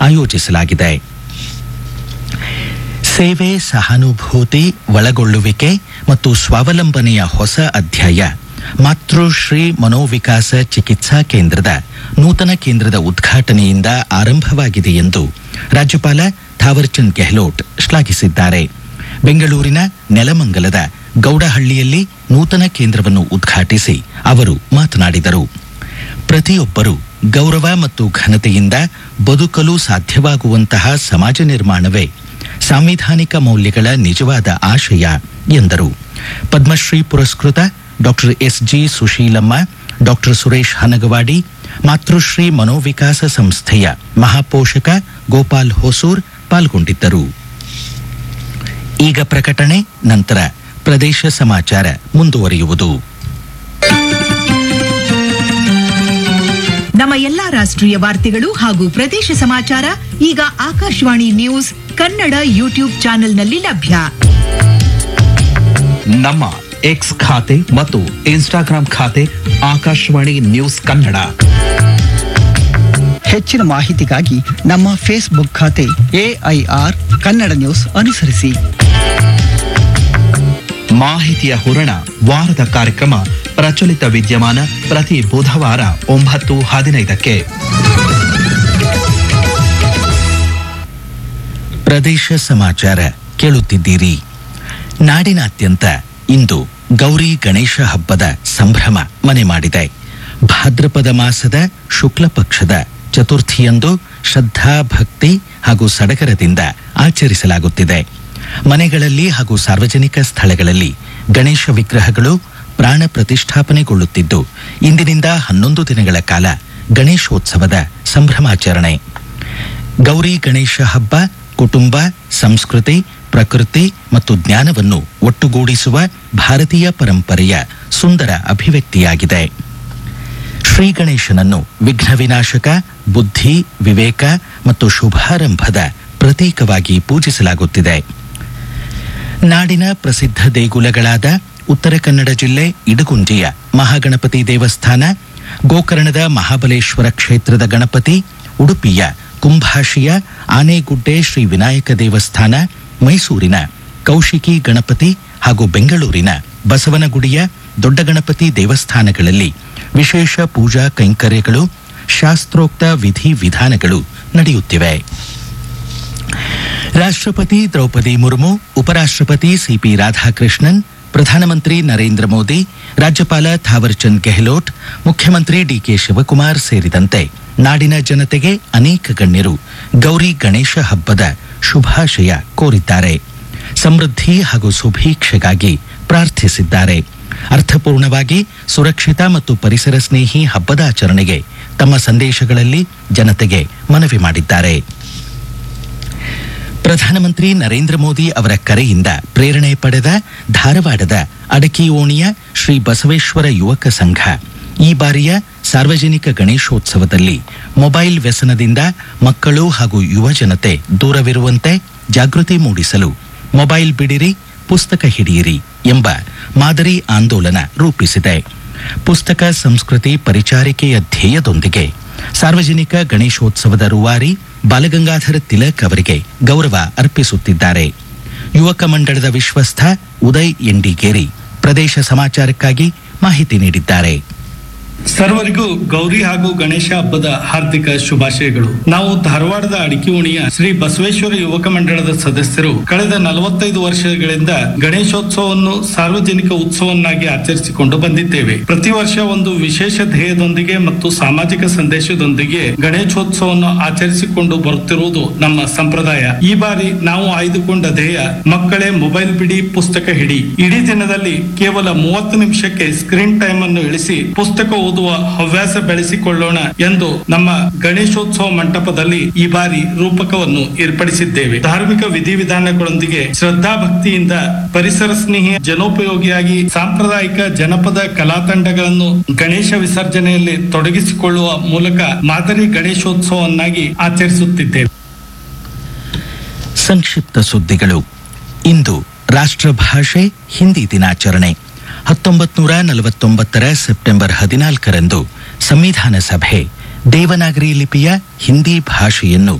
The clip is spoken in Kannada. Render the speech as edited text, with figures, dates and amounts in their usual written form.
ಆಯೋಜಿಸಲಾಗಿದೆ. ಸೇವೆ, ಸಹಾನುಭೂತಿ, ಒಳಗೊಳ್ಳುವಿಕೆ ಮತ್ತು ಸ್ವಾವಲಂಬನೆಯ ಹೊಸ ಅಧ್ಯಾಯ ಮಾತೃಶ್ರೀ ಮನೋವಿಕಾಸ ಚಿಕಿತ್ಸಾ ಕೇಂದ್ರದ ನೂತನ ಕೇಂದ್ರದ ಉದ್ಘಾಟನೆಯಿಂದ ಆರಂಭವಾಗಿದೆ ಎಂದು ರಾಜ್ಯಪಾಲ ಥಾವರ್ಚಂದ್ ಗೆಹ್ಲೋಟ್ ಶ್ಲಾಘಿಸಿದ್ದಾರೆ. ಬೆಂಗಳೂರಿನ ನೆಲಮಂಗಲದ ಗೌಡಹಳ್ಳಿಯಲ್ಲಿ ನೂತನ ಕೇಂದ್ರವನ್ನು ಉದ್ಘಾಟಿಸಿ ಅವರು ಮಾತನಾಡಿದರು. ಪ್ರತಿಯೊಬ್ಬರೂ ಗೌರವ ಮತ್ತು ಘನತೆಯಿಂದ ಬದುಕಲು ಸಾಧ್ಯವಾಗುವಂತಹ ಸಮಾಜ ನಿರ್ಮಾಣವೇ ಸಾಂವಿಧಾನಿಕ ಮೌಲ್ಯಗಳ ನಿಜವಾದ ಆಶಯ ಎಂದರು. ಪದ್ಮಶ್ರೀ ಪುರಸ್ಕೃತ doctor SG. Sushilamma, doctor Suresh Hanagavadi, ಮಾತೃಶ್ರೀ ಮನೋವಿಕಾಸ ಸಂಸ್ಥೆಯ ಮಹಾಪೋಷಕ ಗೋಪಾಲ್ ಹೊಸೂರ್ ಪಾಲ್ಗೊಂಡಿದ್ದರು. ಈಗ ಪ್ರಕಟಣೆ, ನಂತರ ಪ್ರದೇಶ ಸಮಾಚಾರ ಮುಂದುವರಿಯುವುದು. ನಮ್ಮ ಎಲ್ಲಾ ರಾಷ್ಟ್ರೀಯ ವಾರ್ತೆಗಳು ಹಾಗೂ ಪ್ರದೇಶ ಸಮಾಚಾರ ಈಗ ಆಕಾಶವಾಣಿ ನ್ಯೂಸ್ ಕನ್ನಡ ಯೂಟ್ಯೂಬ್ ಚಾನೆಲ್ನಲ್ಲಿ ಲಭ್ಯ. ನಮ್ಮ ಎಕ್ಸ್ ಖಾತೆ ಮತ್ತು ಇನ್ಸ್ಟಾಗ್ರಾಂ ಖಾತೆ ಆಕಾಶವಾಣಿ ನ್ಯೂಸ್ ಕನ್ನಡ. ಹೆಚ್ಚಿನ ಮಾಹಿತಿಗಾಗಿ ನಮ್ಮ ಫೇಸ್ಬುಕ್ ಖಾತೆ AIR ಕನ್ನಡ ನ್ಯೂಸ್ ಅನುಸರಿಸಿ. ಮಾಹಿತಿಯ ಹೂರಣ, ವಾರದ ಕಾರ್ಯಕ್ರಮ ಪ್ರಚಲಿತ ವಿದ್ಯಮಾನ ಪ್ರತಿ ಬುಧವಾರ 9:15ಕ್ಕೆ. ಪ್ರದೇಶ ಸಮಾಚಾರ ಕೇಳುತ್ತಿದ್ದೀರಿ. ನಾಡಿನಾದ್ಯಂತ ಇಂದು ಗೌರಿ ಗಣೇಶ ಹಬ್ಬದ ಸಂಭ್ರಮ ಮನೆ ಮಾಡಿದೆ. ಭಾದ್ರಪದ ಮಾಸದ ಶುಕ್ಲ ಪಕ್ಷದ ಚತುರ್ಥಿಯಂದು ಶ್ರದ್ಧಾ, ಭಕ್ತಿ ಹಾಗೂ ಸಡಗರದಿಂದ ಆಚರಿಸಲಾಗುತ್ತಿದೆ. ಮನೆಗಳಲ್ಲಿ ಹಾಗೂ ಸಾರ್ವಜನಿಕ ಸ್ಥಳಗಳಲ್ಲಿ ಗಣೇಶ ವಿಗ್ರಹಗಳು ಪ್ರಾಣ ಪ್ರತಿಷ್ಠಾಪನೆಗೊಳ್ಳುತ್ತಿದ್ದು, ಇಂದಿನಿಂದ 11 ದಿನಗಳ ಕಾಲ ಗಣೇಶೋತ್ಸವದ ಸಂಭ್ರಮಾಚರಣೆ. ಗೌರಿ ಗಣೇಶ ಹಬ್ಬ ಕುಟುಂಬ, ಸಂಸ್ಕೃತಿ, ಪ್ರಕೃತಿ ಮತ್ತು ಜ್ಞಾನವನ್ನು ಒಟ್ಟುಗೂಡಿಸುವ ಭಾರತೀಯ ಪರಂಪರೆಯ ಸುಂದರ ಅಭಿವ್ಯಕ್ತಿಯಾಗಿದೆ. ಶ್ರೀ ಗಣೇಶನನ್ನು ವಿಘ್ನ ವಿನಾಶಕ, ಬುದ್ಧಿ, ವಿವೇಕ ಮತ್ತು ಶುಭಾರಂಭದ ಪ್ರತೀಕವಾಗಿ ಪೂಜಿಸಲಾಗುತ್ತಿದೆ. ನಾಡಿನ ಪ್ರಸಿದ್ಧ ದೇಗುಲಗಳಾದ ಉತ್ತರ ಕನ್ನಡ ಜಿಲ್ಲೆ ಇಡಗುಂಜಿಯ ಮಹಾಗಣಪತಿ ದೇವಸ್ಥಾನ, ಗೋಕರ್ಣದ ಮಹಾಬಲೇಶ್ವರ ಕ್ಷೇತ್ರದ ಗಣಪತಿ, ಉಡುಪಿಯ ಕುಂಭಾಶಿಯ ಆನೆಗುಡ್ಡೆ ಶ್ರೀ ವಿನಾಯಕ ದೇವಸ್ಥಾನ, ಮೈಸೂರಿನ ಕೌಶಿಕಿ ಗಣಪತಿ ಹಾಗೂ ಬೆಂಗಳೂರಿನ ಬಸವನಗುಡಿಯ ದೊಡ್ಡ ಗಣಪತಿ ದೇವಸ್ಥಾನಗಳಲ್ಲಿ ವಿಶೇಷ ಪೂಜಾ ಕೈಂಕರ್ಯಗಳು, ಶಾಸ್ತ್ರೋಕ್ತ ವಿಧಿ ವಿಧಾನಗಳು ನಡೆಯುತ್ತಿವೆ. ರಾಷ್ಟ್ರಪತಿ ದ್ರೌಪದಿ ಮುರ್ಮು, ಉಪರಾಷ್ಟ್ರಪತಿ ಸಿಪಿ ರಾಧಾಕೃಷ್ಣನ್, ಪ್ರಧಾನಮಂತ್ರಿ ನರೇಂದ್ರ ಮೋದಿ, ರಾಜ್ಯಪಾಲ ಥಾವರ್ಚಂದ್ ಗೆಹ್ಲೋಟ್, ಮುಖ್ಯಮಂತ್ರಿ ಡಿಕೆ ಶಿವಕುಮಾರ್ ಸೇರಿದಂತೆ ನಾಡಿನ ಜನತೆಗೆ ಅನೇಕ ಗಣ್ಯರು ಗೌರಿ ಗಣೇಶ ಹಬ್ಬದ ಶುಭಾಶಯ ಕೋರಿದ್ದಾರೆ. ಸಮೃದ್ಧಿ ಹಾಗೂ ಸುಭೀಕ್ಷೆಗಾಗಿ ಪ್ರಾರ್ಥಿಸಿದ್ದಾರೆ. ಅರ್ಥಪೂರ್ಣವಾಗಿ ಸುರಕ್ಷಿತ ಮತ್ತು ಪರಿಸರ ಸ್ನೇಹಿ ಹಬ್ಬದ ಆಚರಣೆಗೆ ತಮ್ಮ ಸಂದೇಶಗಳಲ್ಲಿ ಜನತೆಗೆ ಮನವಿ ಮಾಡಿದ್ದಾರೆ. ಪ್ರಧಾನಮಂತ್ರಿ ನರೇಂದ್ರ ಮೋದಿ ಅವರ ಕರೆಯಿಂದ ಪ್ರೇರಣೆ ಪಡೆದ ಧಾರವಾಡದ ಅಡಕಿ ಓಣಿಯ ಶ್ರೀ ಬಸವೇಶ್ವರ ಯುವಕ ಸಂಘ ಈ ಬಾರಿಯ ಸಾರ್ವಜನಿಕ ಗಣೇಶೋತ್ಸವದಲ್ಲಿ ಮೊಬೈಲ್ ವ್ಯಸನದಿಂದ ಮಕ್ಕಳು ಹಾಗೂ ಯುವ ಜನತೆ ದೂರವಿರುವಂತೆ ಜಾಗೃತಿ ಮೂಡಿಸಲು ಮೊಬೈಲ್ ಬಿಡಿರಿ, ಪುಸ್ತಕ ಹಿಡಿಯಿರಿ ಎಂಬ ಮಾದರಿ ಆಂದೋಲನ ರೂಪಿಸಿದೆ. ಪುಸ್ತಕ ಸಂಸ್ಕೃತಿ ಪರಿಚಾರಿಕೆಯ ಧ್ಯೇಯದೊಂದಿಗೆ ಸಾರ್ವಜನಿಕ ಗಣೇಶೋತ್ಸವದ ರೂವಾರಿ ಬಾಲಗಂಗಾಧರ ತಿಲಕ್ ಅವರಿಗೆ ಗೌರವ ಅರ್ಪಿಸುತ್ತಿದ್ದಾರೆ. ಯುವಕ ಮಂಡಳದ ವಿಶ್ವಸ್ಥ ಉದಯ್ ಎಂಡಿಗೇರಿ ಪ್ರದೇಶ ಸಮಾಚಾರಕ್ಕಾಗಿ ಮಾಹಿತಿ ನೀಡಿದ್ದಾರೆ. ಸರ್ವರಿಗೂ ಗೌರಿ ಹಾಗೂ ಗಣೇಶ ಹಬ್ಬದ ಹಾರ್ದಿಕ ಶುಭಾಶಯಗಳು. ನಾವು ಧಾರವಾಡದ ಅಡಿಕಿಯೋಣಿಯ ಶ್ರೀ ಬಸವೇಶ್ವರ ಯುವಕ ಮಂಡಳದ ಸದಸ್ಯರು ಕಳೆದ 45 ವರ್ಷಗಳಿಂದ ಗಣೇಶೋತ್ಸವವನ್ನು ಸಾರ್ವಜನಿಕ ಉತ್ಸವನ್ನಾಗಿ ಆಚರಿಸಿಕೊಂಡು ಬಂದಿದ್ದೇವೆ. ಪ್ರತಿ ವರ್ಷ ಒಂದು ವಿಶೇಷ ಧ್ಯೇಯದೊಂದಿಗೆ ಮತ್ತು ಸಾಮಾಜಿಕ ಸಂದೇಶದೊಂದಿಗೆ ಗಣೇಶೋತ್ಸವವನ್ನು ಆಚರಿಸಿಕೊಂಡು ಬರುತ್ತಿರುವುದು ನಮ್ಮ ಸಂಪ್ರದಾಯ. ಈ ಬಾರಿ ನಾವು ಆಯ್ದುಕೊಂಡ ಧ್ಯೇಯ ಮಕ್ಕಳೇ ಮೊಬೈಲ್ ಬಿಡಿ, ಪುಸ್ತಕ ಹಿಡಿ. ಇಡೀ ದಿನದಲ್ಲಿ ಕೇವಲ 30 ನಿಮಿಷಕ್ಕೆ ಸ್ಕ್ರೀನ್ ಟೈಮ್ ಅನ್ನು ಇಳಿಸಿ ಪುಸ್ತಕ ಓದುವ ಹವ್ಯಾಸ ಬೆಳೆಸಿಕೊಳ್ಳೋಣ ಎಂದು ನಮ್ಮ ಗಣೇಶೋತ್ಸವ ಮಂಟಪದಲ್ಲಿ ಈ ಬಾರಿ ರೂಪಕವನ್ನು ಏರ್ಪಡಿಸಿದ್ದೇವೆ. ಧಾರ್ಮಿಕ ವಿಧಿವಿಧಾನಗಳೊಂದಿಗೆ ಶ್ರದ್ಧಾ ಭಕ್ತಿಯಿಂದ ಪರಿಸರ ಸ್ನೇಹಿ ಜನೋಪಯೋಗಿಯಾಗಿ ಸಾಂಪ್ರದಾಯಿಕ ಜನಪದ ಕಲಾತಂಡಗಳನ್ನು ಗಣೇಶ ವಿಸರ್ಜನೆಯಲ್ಲಿ ತೊಡಗಿಸಿಕೊಳ್ಳುವ ಮೂಲಕ ಮಾದರಿ ಗಣೇಶೋತ್ಸವವನ್ನಾಗಿ ಆಚರಿಸುತ್ತಿದ್ದೇವೆ. ಸಂಕ್ಷಿಪ್ತ ಸುದ್ದಿಗಳು. ಇಂದು ರಾಷ್ಟ್ರಭಾಷೆ ಹಿಂದಿ ದಿನಾಚರಣೆ. 1949 ಸೆಪ್ಟೆಂಬರ್ 14ರಂದು ಸಂವಿಧಾನ ಸಭೆ ದೇವನಾಗರಿ ಲಿಪಿಯ ಹಿಂದಿ ಭಾಷೆಯನ್ನು